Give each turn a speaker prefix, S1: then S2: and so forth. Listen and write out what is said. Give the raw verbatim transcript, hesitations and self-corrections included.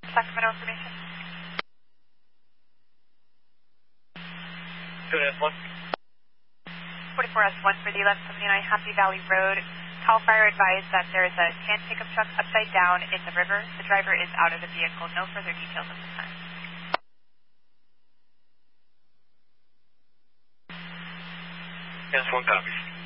S1: Sacramento information.
S2: Good S one.
S1: forty-four S one for the eleven seventy-nine Happy Valley Road. Call fire advised that there is a tan pickup truck upside down in the river. The driver is out of the vehicle. No further details at this time.
S2: S one copies.